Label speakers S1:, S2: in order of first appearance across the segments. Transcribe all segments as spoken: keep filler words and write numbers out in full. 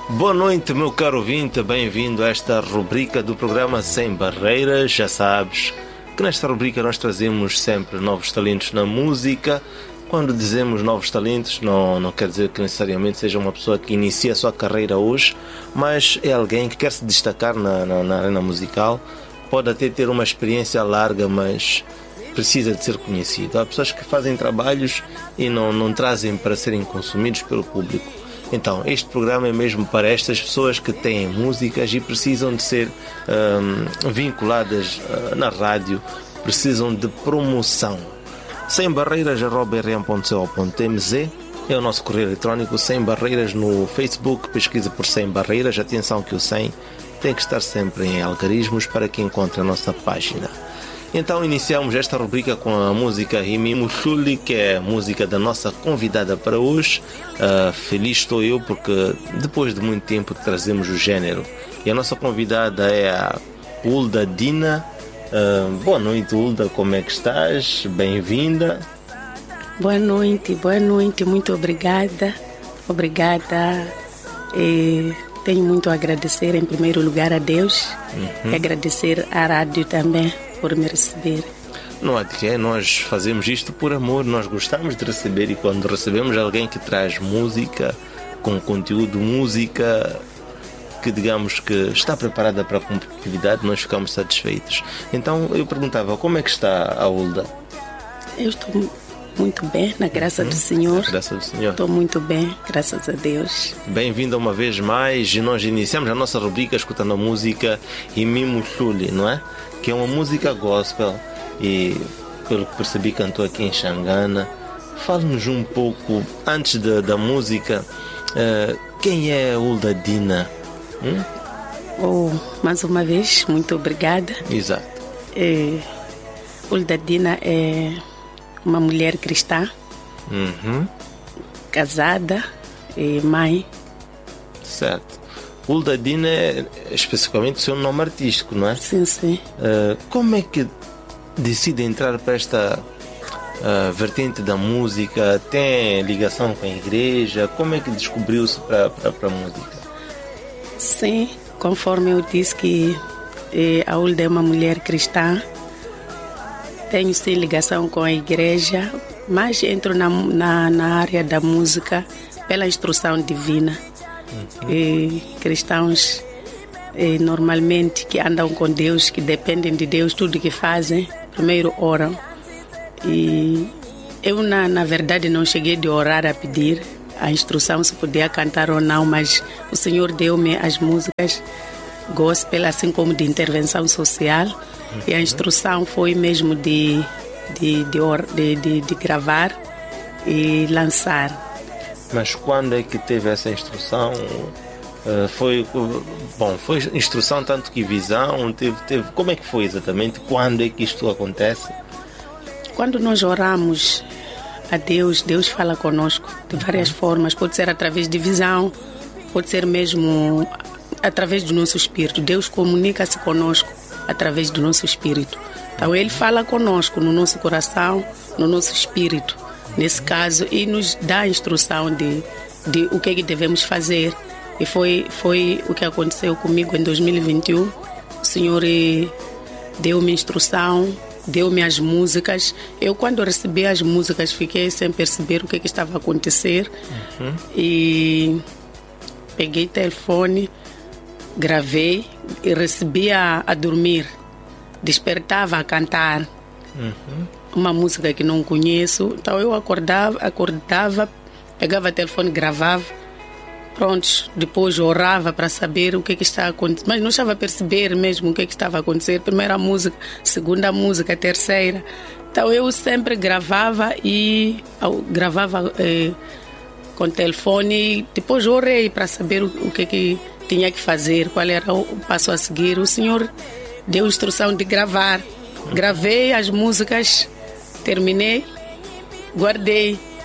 S1: Boa noite, meu caro ouvinte, bem-vindo a esta rubrica do programa Sem Barreiras. Já sabes que nesta rubrica nós trazemos sempre novos talentos na música. Quando dizemos novos talentos, não, não quer dizer que necessariamente seja uma pessoa que inicia a sua carreira hoje, mas é alguém que quer se destacar na, na, na arena musical. Pode até ter uma experiência larga, mas precisa de ser conhecido. Há pessoas que fazem trabalhos e não, não trazem para serem consumidos pelo público. Então, este programa é mesmo para estas pessoas que têm músicas e precisam de ser um, vinculadas uh, na rádio, precisam de promoção. Sem barreiras arroba r m ponto co ponto m z é o nosso correio eletrónico. Sem Barreiras no Facebook, pesquisa por Sem Barreiras. Atenção que o Sem tem que estar sempre em algarismos para que encontre a nossa página. Então iniciamos esta rubrica com a música Rimimo Chuli, que é a música da nossa convidada para hoje. Uh, feliz estou eu porque depois de muito tempo trazemos o género. E a nossa convidada é a Hulda Dina. Uh, boa noite, Hulda, como é que estás? Bem-vinda.
S2: Boa noite, boa noite, muito obrigada. Obrigada. E tenho muito a agradecer em primeiro lugar a Deus uhum. e agradecer à rádio também por me receber.
S1: Não há de que, nós fazemos isto por amor, nós gostamos de receber, e quando recebemos alguém que traz música, com conteúdo, música que digamos que está preparada para a competitividade, nós ficamos satisfeitos. Então eu perguntava, como é que está a Hulda?
S2: Eu estou muito bem, na graça uhum. do Senhor.
S1: Na graça do Senhor.
S2: Estou muito bem, graças a Deus.
S1: Bem-vinda uma vez mais, e nós iniciamos a nossa rubrica escutando a música Rimimo Chuli, não é? Que é uma música gospel e, pelo que percebi, cantou aqui em Xangana. Fale-nos um pouco, antes da, da música, uh, quem é a Hulda Dina? Hum?
S2: Oh, mais uma vez, muito obrigada.
S1: Exato.
S2: É, Hulda Dina é uma mulher cristã,
S1: uhum.
S2: casada e mãe.
S1: Certo. Hulda Dina é especificamente o seu nome artístico, não é?
S2: Sim, sim.
S1: Uh, como é que decide entrar para esta uh, vertente da música? Tem ligação com a igreja? Como é que descobriu-se para a música?
S2: Sim, conforme eu disse que eh, a Hulda é uma mulher cristã, tenho sim ligação com a igreja, mas entro na, na, na área da música pela instrução divina. Uhum. E cristãos e, normalmente que andam com Deus, que dependem de Deus, tudo que fazem, primeiro oram. E eu na, na verdade não cheguei de orar a pedir a instrução se podia cantar ou não, mas o Senhor deu-me as músicas gospel, assim como de intervenção social. Uhum. E a instrução foi mesmo de, de, de, de, de, de gravar e lançar.
S1: Mas quando é que teve essa instrução? Uh, foi, bom, foi instrução tanto que visão, teve, teve, como é que foi exatamente? Quando é que isto acontece?
S2: Quando nós oramos a Deus, Deus fala conosco de várias uhum. formas. Pode ser através de visão, pode ser mesmo através do nosso espírito. Deus comunica-se conosco através do nosso espírito. Então Ele fala conosco no nosso coração, no nosso espírito, nesse caso, e nos dá a instrução de, de o que é que devemos fazer. E foi, foi o que aconteceu comigo em dois mil e vinte e um. O Senhor deu-me instrução, deu-me as músicas. Eu, quando recebi as músicas, fiquei sem perceber o que, é que estava a acontecer. Uhum. E peguei o telefone, gravei e recebi a, a dormir. Despertava a cantar. Uhum. Uma música que não conheço. Então eu acordava, acordava, pegava o telefone, gravava. Pronto, depois orava para saber o que, que estava acontecendo. Mas não estava a perceber mesmo o que, que estava a acontecer. Primeira música, segunda música, terceira. Então eu sempre gravava e gravava eh, com o telefone. Depois orei para saber o, o que, que tinha que fazer, qual era o passo a seguir. O Senhor deu instrução de gravar. Gravei as músicas, terminei, guardei.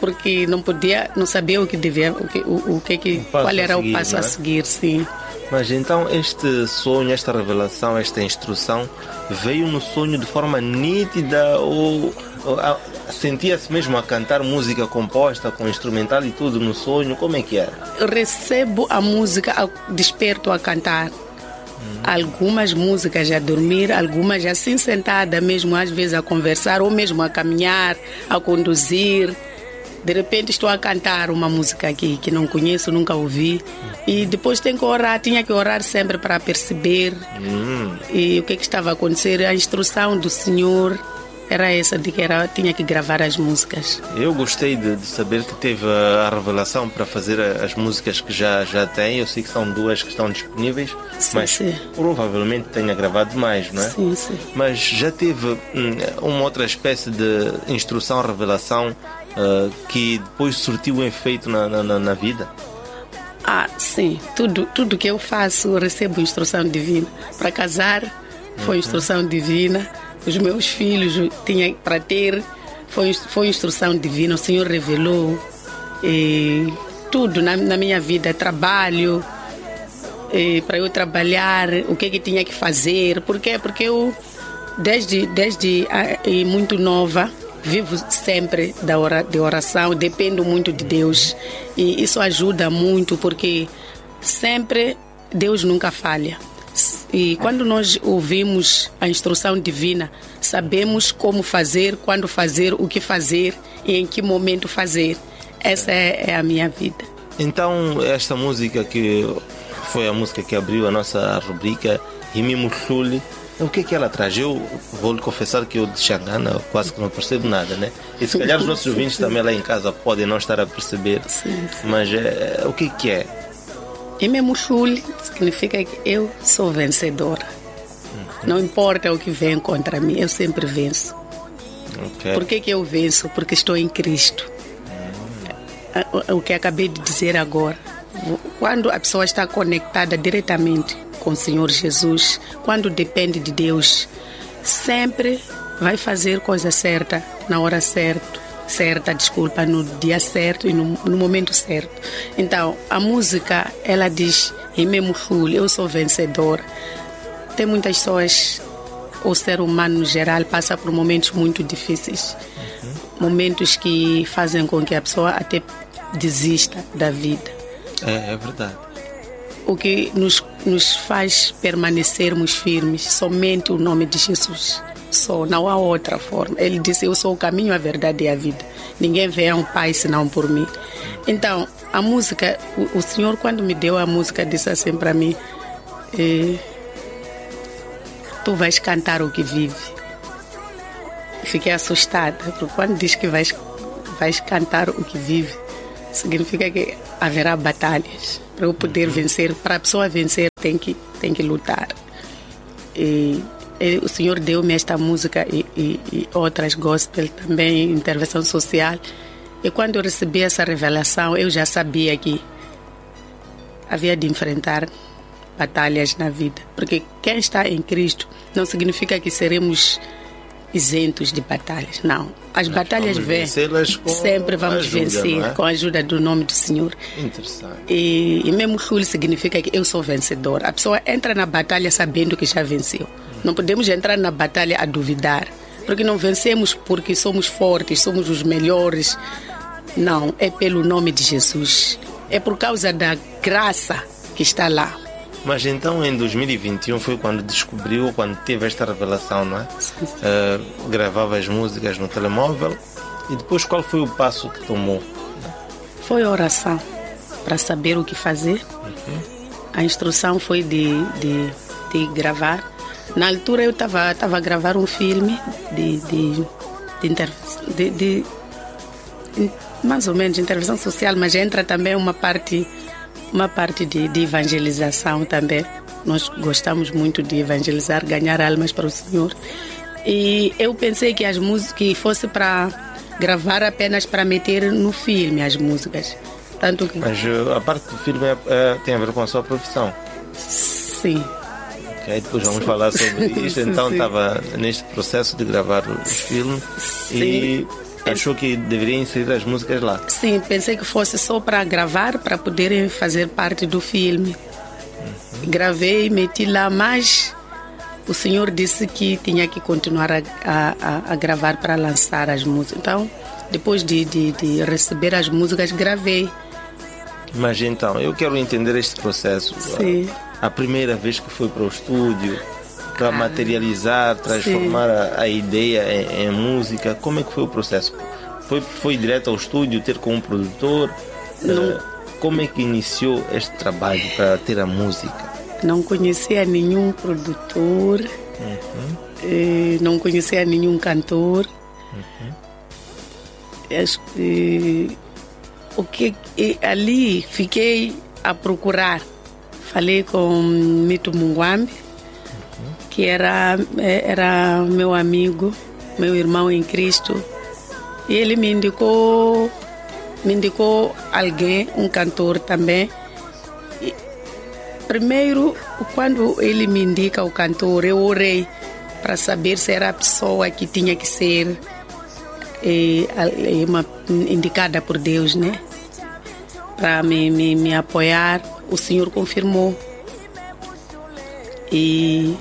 S2: porque não podia, não sabia o que devia, o que, o, o que, que qual era seguir, o passo a seguir, sim.
S1: Mas então este sonho, esta revelação, esta instrução veio no sonho de forma nítida ou, ou sentia-se mesmo a cantar música composta com instrumental e tudo no sonho? Como é que era?
S2: Eu recebo a música, desperto a cantar. Hum. Algumas músicas a dormir, algumas assim sentada mesmo, às vezes a conversar ou mesmo a caminhar, a conduzir. De repente estou a cantar uma música aqui que não conheço, nunca ouvi. E depois tenho que orar, tinha que orar sempre para perceber hum. e o que, que estava a acontecer. A instrução do Senhor era essa, de que era, tinha que gravar as músicas.
S1: Eu gostei de, de saber que teve a revelação para fazer as músicas que já, já tem. Eu sei que são duas que estão disponíveis, sim, mas sim. provavelmente tenha gravado mais, não é?
S2: Sim, sim.
S1: Mas já teve hum, uma outra espécie de instrução, revelação uh, que depois surtiu um efeito na, na, na vida?
S2: Ah, sim. Tudo, tudo que eu faço, eu recebo instrução divina. Para casar, foi instrução uhum. divina. Os meus filhos tinha para ter, foi, foi instrução divina. O Senhor revelou e tudo na, na minha vida, trabalho, para eu trabalhar, o que que tinha que fazer. Por quê? Porque eu, desde, desde muito nova, vivo sempre da ora, de oração, dependo muito de Deus. E isso ajuda muito, porque sempre Deus nunca falha. E quando nós ouvimos a instrução divina, sabemos como fazer, quando fazer, o que fazer e em que momento fazer. Essa é, é a minha vida.
S1: Então, esta música que foi a música que abriu a nossa rubrica, Himimushuli, o que é que ela traz? Eu vou lhe confessar que eu de Xangana quase que não percebo nada, né? E se calhar os nossos ouvintes também lá em casa podem não estar a perceber.
S2: Sim, sim.
S1: Mas é, o que que é?
S2: Himimushuli significa que eu sou vencedora. Uhum. Não importa o que vem contra mim, eu sempre venço. Okay. Por que que eu venço? Porque estou em Cristo. Uhum. O que acabei de dizer agora. Quando a pessoa está conectada diretamente com o Senhor Jesus, quando depende de Deus, sempre vai fazer coisa certa, na hora certa, certa, desculpa, no dia certo e no, no momento certo. Então, a música, ela diz, Himimushuli, eu sou vencedor. Tem muitas pessoas, o ser humano no geral passa por momentos muito difíceis, uhum. momentos que fazem com que a pessoa até desista da vida.
S1: É, é verdade.
S2: O que nos, nos faz permanecermos firmes, somente o nome de Jesus. Só, não há outra forma. Ele disse, eu sou o caminho, a verdade e a vida. Ninguém vê a um Pai senão por mim. Então, a música, o, o Senhor quando me deu a música disse assim para mim, eh, tu vais cantar o que vive. Fiquei assustada, porque quando diz que vais, vais cantar o que vive, significa que haverá batalhas. Para eu poder vencer, para a pessoa vencer, tem que, tem que lutar. E, e o Senhor deu-me esta música e, e, e outras gospel também, intervenção social. E quando eu recebi essa revelação, eu já sabia que havia de enfrentar batalhas na vida. Porque quem está em Cristo não significa que seremos isentos de batalhas, não. As Nós batalhas vêm, sempre vamos ajuda, vencer é? com a ajuda do nome do Senhor.
S1: Interessante.
S2: E, e Himimushuli significa que eu sou vencedor. A pessoa entra na batalha sabendo que já venceu. Hum. Não podemos entrar na batalha a duvidar, porque não vencemos porque somos fortes, somos os melhores. Não, é pelo nome de Jesus. É por causa da graça que está lá.
S1: Mas então em dois mil e vinte e um foi quando descobriu, quando teve esta revelação, não é?
S2: Sim, sim.
S1: Uh, gravava as músicas no telemóvel e depois qual foi o passo que tomou?
S2: Foi a oração, para saber o que fazer. Uhum. A instrução foi de, de, de gravar. Na altura eu estava a gravar um filme de, de, de, inter, de, de, de mais ou menos intervenção social, mas entra também uma parte... uma parte de, de evangelização também. Nós gostamos muito de evangelizar, ganhar almas para o Senhor. E eu pensei que as músicas fosse para gravar apenas para meter no filme as músicas. Tanto que...
S1: Mas a parte do filme é, é, tem a ver com a sua profissão?
S2: Sim.
S1: Ok, depois vamos sim. falar sobre isso. Então estava neste processo de gravar os filmes.
S2: Sim.
S1: E achou que deveria inserir as músicas lá?
S2: Sim, pensei que fosse só para gravar, para poder fazer parte do filme. Uhum. Gravei, meti lá, mas o senhor disse que tinha que continuar a, a, a gravar para lançar as músicas. Então, depois de, de, de receber as músicas, gravei.
S1: Mas então, eu quero entender este processo.
S2: Sim.
S1: A, a primeira vez que foi para o estúdio, para ah, materializar, transformar a, a ideia em, em música, como é que foi o processo? Foi, foi direto ao estúdio, ter com um produtor?
S2: Não.
S1: Como é que iniciou este trabalho para ter a música?
S2: Não conhecia nenhum produtor, uhum. eh, não conhecia nenhum cantor. Uhum. Acho que, o que ali fiquei a procurar. Falei com Mito Munguambi, uhum. que era, era meu amigo, meu irmão em Cristo. E ele me indicou, me indicou alguém, um cantor também. E, primeiro, quando ele me indica o cantor, eu orei para saber se era a pessoa que tinha que ser é, uma, indicada por Deus, né? Para me, me, me apoiar. O Senhor confirmou. E,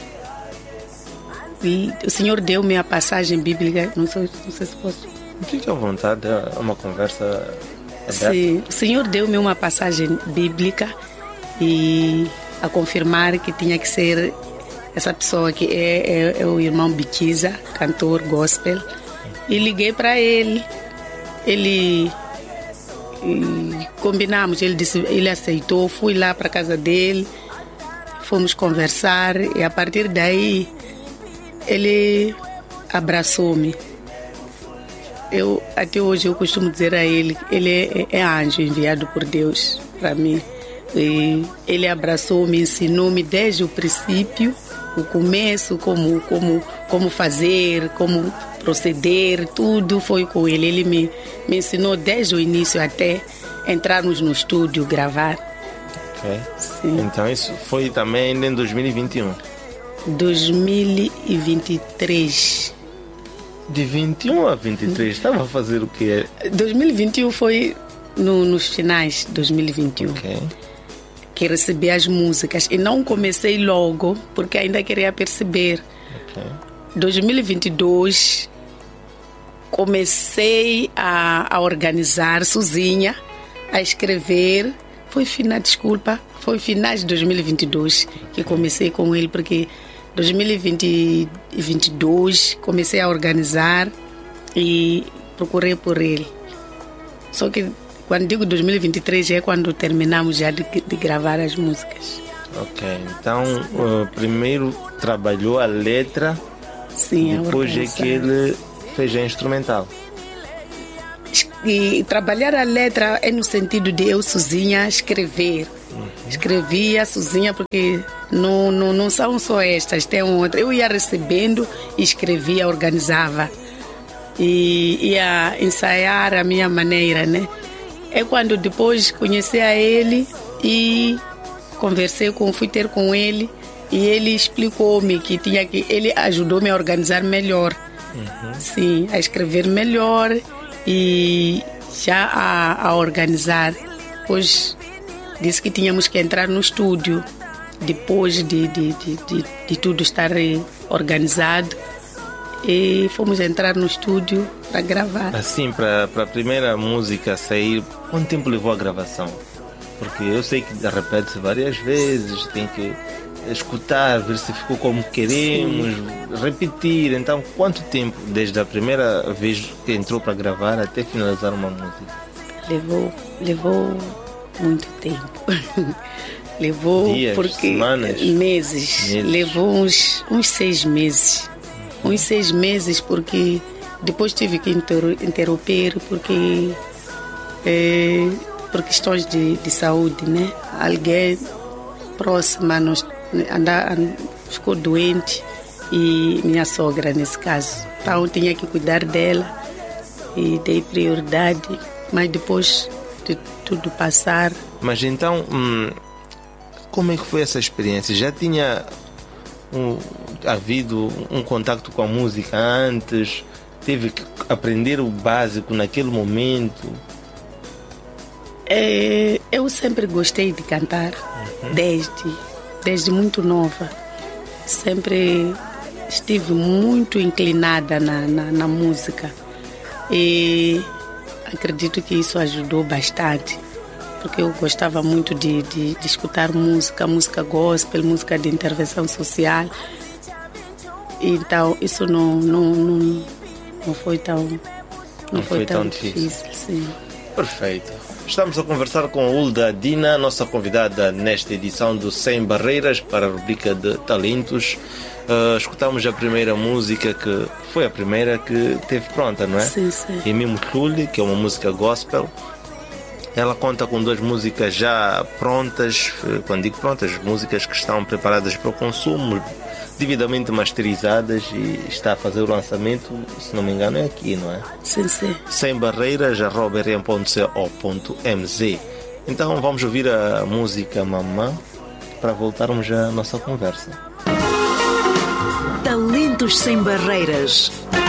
S2: e o Senhor deu-me a passagem bíblica. Não sei, não sei se posso.
S1: Fique à vontade, é uma conversa aberta.
S2: Sim, o Senhor deu-me uma passagem bíblica e a confirmar que tinha que ser essa pessoa que é, é, é o irmão Biquiza, cantor gospel. E liguei para ele. Ele e combinamos, ele disse, ele aceitou, fui lá para casa dele, fomos conversar e a partir daí ele abraçou-me. Eu, até hoje eu costumo dizer a ele, ele é, é anjo enviado por Deus para mim. E ele abraçou-me, ensinou-me desde o princípio, o começo, como, como, como fazer, como proceder, tudo foi com ele. Ele me, me ensinou desde o início até entrarmos no estúdio, gravar.
S1: Ok. Sim. Então isso foi também em dois mil e vinte e um?
S2: dois mil e vinte e três.
S1: De vinte e um a vinte e três, estava a fazer o quê?
S2: dois mil e vinte e um foi no, nos finais de dois mil e vinte e um.
S1: Ok.
S2: Que recebi as músicas e não comecei logo porque ainda queria perceber.
S1: Ok.
S2: dois mil e vinte e dois comecei a, a organizar sozinha, a escrever. Foi final, desculpa, foi finais de dois mil e vinte e dois que comecei com ele, porque dois mil e vinte e vinte e dois comecei a organizar e procurei por ele. Só que quando digo dois mil e vinte e três é quando terminamos já de, de gravar as músicas.
S1: Ok, então uh, primeiro trabalhou a letra.
S2: Sim,
S1: depois é que ele fez a instrumental.
S2: E trabalhar a letra é no sentido de eu sozinha escrever. Uhum. Escrevia sozinha porque não, não, não são só estas, tem outra. Eu ia recebendo, escrevia, organizava e ia ensaiar a minha maneira, né? É quando depois conheci a ele e conversei com, fui ter com ele e ele explicou-me que tinha que, ele ajudou-me a organizar melhor, uhum. Sim, a escrever melhor e já a, a organizar. Depois disse que tínhamos que entrar no estúdio depois de, de, de, de, de tudo estar organizado e fomos entrar no estúdio para gravar.
S1: Assim, para a primeira música sair, quanto tempo levou a gravação? Porque eu sei que repete-se várias vezes, tem que escutar, ver se ficou como queremos, sim. Repetir. Então, quanto tempo desde a primeira vez que entrou para gravar até finalizar uma música?
S2: Levou, levou muito tempo. Levou
S1: dias,
S2: porque
S1: semanas,
S2: meses. meses. Levou uns, uns seis meses. Uns seis meses porque depois tive que interromper porque é, por questões de, de saúde, né? Alguém próxima nos anda, ficou doente e minha sogra nesse caso. Então tinha que cuidar dela e dei prioridade, mas depois de tudo passar.
S1: Mas então, hum, como é que foi essa experiência? Já tinha um, havido um contacto com a música antes? teve que aprender o básico naquele momento?
S2: É, eu sempre gostei de cantar, uhum. desde, desde muito nova. Sempre estive muito inclinada na, na, na música e acredito que isso ajudou bastante, porque eu gostava muito de, de, de escutar música, música gospel, música de intervenção social. Então isso não, não, não, não foi tão, não,
S1: não
S2: foi
S1: foi
S2: tão,
S1: tão
S2: difícil. difícil sim.
S1: Perfeito. Estamos a conversar com a Hulda Dina, nossa convidada nesta edição do Sem Barreiras para a rubrica de talentos. Uh, escutamos a primeira música, que foi a primeira que teve pronta, não é?
S2: Sim, sim.
S1: Emi Mutluli, que é uma música gospel. Ela conta com duas músicas já prontas, quando digo prontas, músicas que estão preparadas para o consumo, devidamente masterizadas, e está a fazer o lançamento, se não me engano, é aqui, não é?
S2: Sim, sim.
S1: Sem barreiras, arroba r m ponto co ponto m z. Então vamos ouvir a música Mamã para voltarmos à nossa conversa.
S3: Talentos Sem Barreiras.